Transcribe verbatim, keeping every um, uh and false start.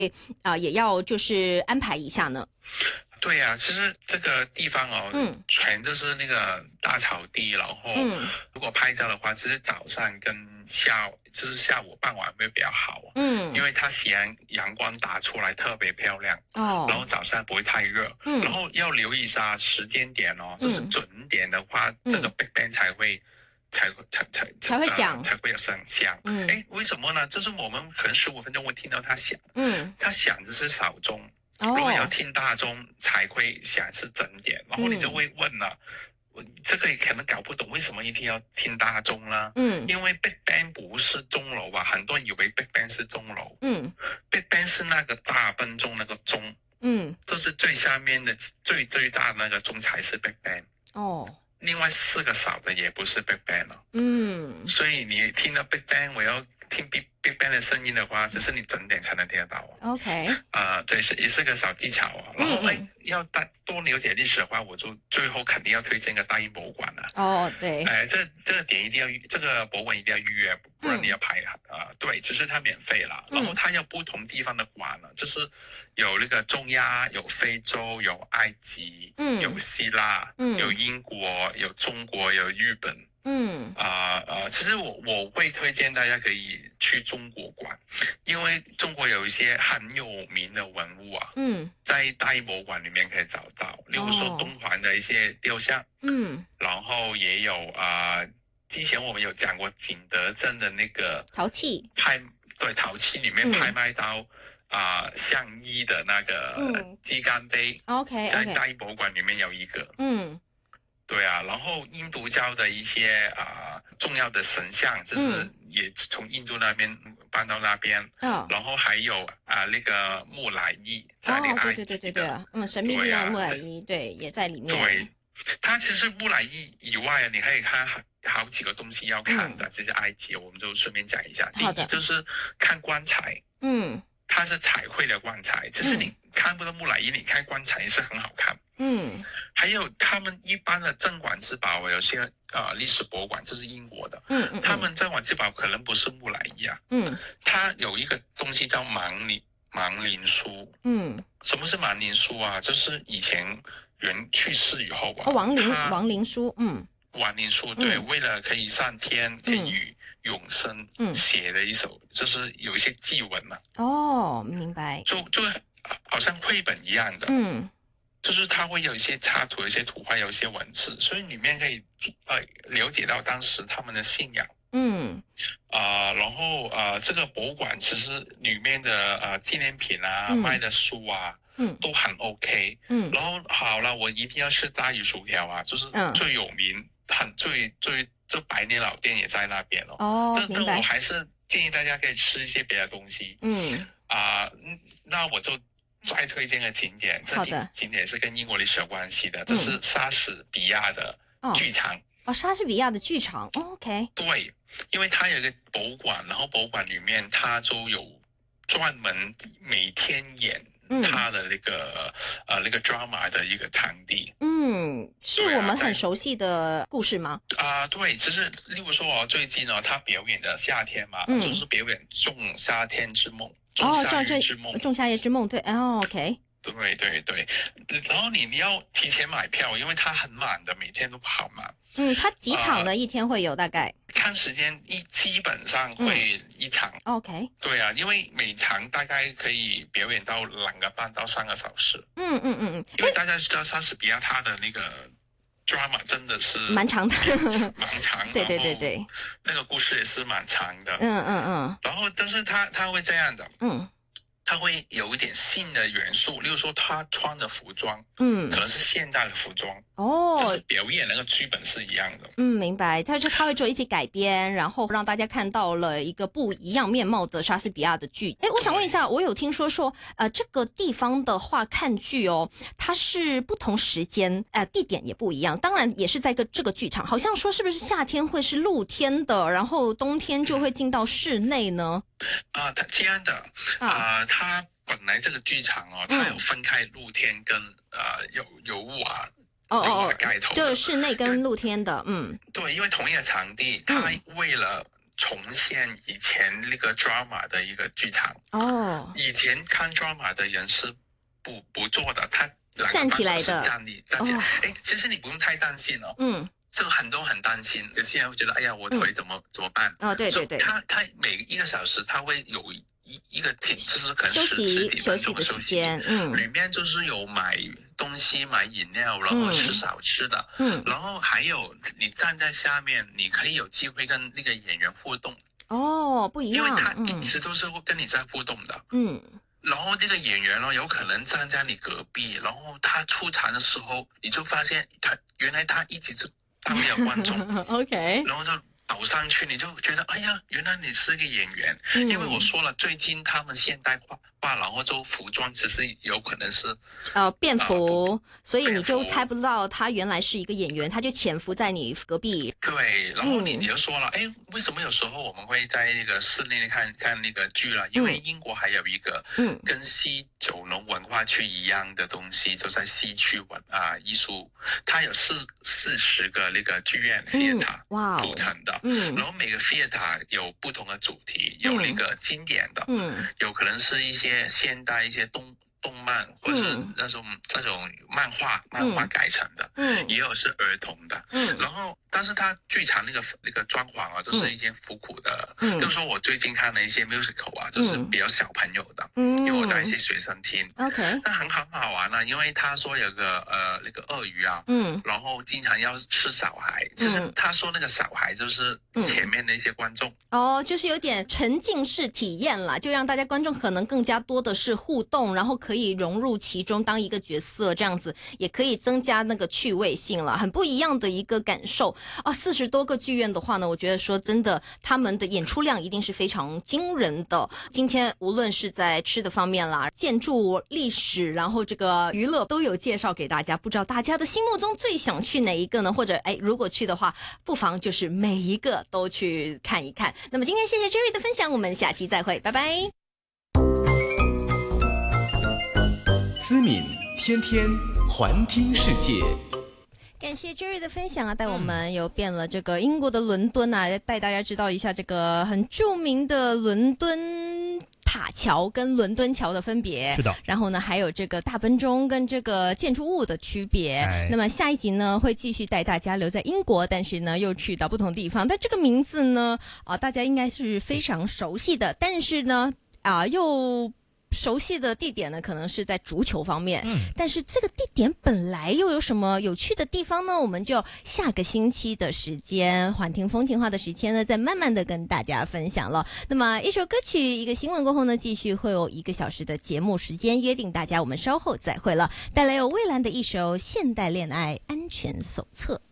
啊、呃、也要就是安排一下呢？ 对呀、啊，其实这个地方哦， 嗯， 全都是那个大草地，然后如果拍照的话，其实早上跟下午，就是下午傍晚会比较好， 嗯， 因为它夕阳阳光打出来特别漂亮， 哦， 然后早上不会太热， 嗯， 然后要留意一下时间点哦，就是准点的话， 嗯、 这个 Big Bang 才会。才才才才会响、 呃，才会有声响。嗯，哎，为什么呢？就是我们可能十五分钟会听到它响，嗯，它响的是小钟。如果要听大钟才会响是整点，然后你就会问了，嗯、这个可能搞不懂为什么一定要听大钟呢？嗯，因为 Big Bang 不是钟楼啊，很多人以为 Big Bang 是钟楼，嗯 ，Big Bang 是那个大笨钟那个钟，嗯，就是最下面的最最大的那个钟才是 Big Bang。哦。另外四个小的也不是 Big Bang 了，嗯，所以你听到 Big Bang， 我要听 Big Big Bang 的声音的话，只是你整点才能听得到。OK， 啊、呃，对，是也是个小技巧啊。然后，哎、嗯，要大多了解历史的话，我就最后肯定要推荐个大英博物馆了。哦，对，哎、呃，这这个点一定要预，这个博物馆一定要预约，不然你要排啊、嗯呃。对，只是它免费了。然后它有不同地方的馆呢，就是有那个中亚，有非洲，有埃及，嗯，有希腊，嗯，有英国。有中国，有日本，嗯，啊呃，其实我我会推荐大家可以去中国馆，因为中国有一些很有名的文物啊，嗯，在大英博物馆里面可以找到，例如说东环的一些雕像，嗯，然后也有啊、呃，之前我们有讲过景德镇的那个陶器拍，对，陶器里面拍卖到。啊、呃，相依的那个鸡肝杯、嗯、，OK， 在大英博物馆里面有一个，嗯。对啊，然后印度教的一些啊、呃、重要的神像，就是也从印度那边搬到那边，嗯，然后还有啊、呃、那个木乃伊在那埃及的，哦，对对对对对，嗯，神秘的木乃伊，对，对，也在里面。对，它其实木乃伊以外，你可以看好好几个东西要看的，嗯、这些埃及我们就顺便讲一下。第一就是看棺材，嗯，它是彩绘的棺材，其实你看不到木乃伊，你看棺材也是很好看。嗯，还有他们一般的镇馆之宝，有些呃历史博物馆，这是英国的，嗯嗯，他们镇馆之宝可能不是木乃伊啊，嗯，它有一个东西叫亡灵亡灵书，嗯，什么是亡灵书啊？就是以前人去世以后啊，哦，亡灵亡灵书，嗯，亡灵书，对，嗯、为了可以上天，可以永生，嗯，写的一首，就是有一些祭文嘛、啊，哦，明白，就就好像绘本一样的，嗯。就是它会有一些插图，有一些图画，有一些文字，所以里面可以呃了解到当时他们的信仰。嗯，啊、呃，然后呃，这个博物馆其实里面的呃纪念品啊、嗯、卖的书啊，嗯，都很 OK。嗯，然后好了，我一定要吃炸鱼薯条啊，就是最有名、嗯、很最最这百年老店也在那边哦。哦，但但我还是建议大家可以吃一些别的东西。嗯，啊、呃，那我就。再推荐个景点，这景景点是跟英国历史有关系的，这是莎士比亚的剧场。哦，哦，莎士比亚的剧场、哦、，OK。对，因为它有一个博物馆，然后博物馆里面它就有专门每天演它的那个、嗯、呃那个 drama 的一个场地。嗯，是我们很熟悉的故事吗？啊、呃，对，其实例如说哦，最近呢、哦，他表演的夏天嘛，嗯、就是表演《仲夏天之梦》。仲夏夜之梦，仲夏夜之梦，对，哦 ，OK， 对对对，然后你你要提前买票，因为它很满的，每天都跑满。嗯，它几场呢、呃？一天会有大概？看时间，一基本上会一场。嗯、OK。对啊，因为每场大概可以表演到两个半到三个小时。嗯嗯嗯嗯，因为大家知道莎士比亚他的那个。drama 真的是蛮长的，蛮长的。对对对对，那个故事也是蛮长的。嗯嗯嗯。然后，但是他他会这样的，嗯，他会有一点新的元素，例如说他穿的服装，嗯，可能是现代的服装，哦，就是表演那个剧本是一样的。嗯，明白。他是他会做一些改编，然后让大家看到了一个不一样面貌的莎士比亚的剧。哎，我想问一下，我有听说说，呃，这个地方的话看剧哦，它是不同时间，呃，地点也不一样，当然也是在个这个剧场，好像说是不是夏天会是露天的，然后冬天就会进到室内呢？啊、呃，它这样的，啊、呃，它本来这个剧场哦，它有分开露天跟、嗯、呃有有瓦。哦哦哦，就是室内跟露天的，嗯，对，因为同一个场地，它为了重现以前那个 drama 的一个剧场。 哦， 以前看 drama 的人是不不做的，他站起来的， 站立站起来。哎、哦，其实你不用太担心哦。嗯。就很多很担心，有些人会觉得，哎呀，我腿怎么、嗯、怎么办？ 哦，对对对。 他他每一个小时他会有一一个停，就是可能休息休息的时间，嗯， 里面就是有买东西、买饮料，然后吃少吃的，嗯，然后还有你站在下面，你可以有机会跟那个演员互动。 哦，不一样， 因为他一直都是会跟你在互动的，嗯。然后这个演员呢，有可能站在你隔壁，然后他出场的时候，你就发现他原来他一直就。当没有观众 ，OK， 然后就跑上去，你就觉得，哎呀，原来你是个演员。嗯、因为我说了，最近他们现代化，然后就服装其实有可能是呃便服、呃，所以你就猜不到他原来是一个演员，他就潜伏在你隔壁。 对，然后你、嗯、你就说了，哎，为什么有时候我们会在那个室内看看那个剧了？因为英国还有一个嗯跟西九龙文化区一样的东西，就在西区文啊、呃、艺术，它有四四十个那个剧院 theater、嗯、哇组成的，嗯，然后每个 theater 有不同的主题，有那个经典的，嗯，有可能是一些现代一些动动漫或者是那种、嗯、那种漫画漫画改成的，嗯，也有是儿童的，嗯，然后但是它剧场那个那个装潢啊，都是一些复古的，嗯，就是说我最近看了一些 musical 啊，就是比较小朋友的，嗯，因为我带一些学生听 ，OK， 那很很好玩啊，因为他说有个呃那个鳄鱼啊，嗯，然后经常要吃小孩，就是他说那个小孩就是前面的一些观众， 嗯、哦，就是有点沉浸式体验啦，就让大家观众可能更加多的是互动，然后可以融入其中当一个角色，这样子也可以增加那个趣味性了，很不一样的一个感受啊！四十多个剧院的话呢，我觉得说真的，他们的演出量一定是非常惊人的。今天无论是在吃的方面啦、建筑、历史，然后这个娱乐都有介绍给大家。不知道大家的心目中最想去哪一个呢？或者哎，如果去的话，不妨就是每一个都去看一看。那么今天谢谢 Jerry 的分享，我们下期再会，拜拜。 思敏天天环听世界， 感谢 Jerry 的分享啊，带我们有遍了这个英国的伦敦啊，带大家知道一下这个很著名的伦敦塔桥跟伦敦桥的分别。 是的。 然后呢，还有这个大笨钟跟这个建筑物的区别。哎、那么下一集呢，会继续带大家留在英国，但是呢，又去到不同地方。但这个名字呢，啊，大家应该是非常熟悉的，但是呢，啊，又熟悉的地点呢，可能是在足球方面，嗯，但是这个地点本来又有什么有趣的地方呢？我们就下个星期的时间，环听风情话的时间呢，再慢慢的跟大家分享了。那么一首歌曲，一个新闻过后呢，继续会有一个小时的节目时间，约定大家我们稍后再会了。带来有蔚蓝的一首《现代恋爱安全手册》。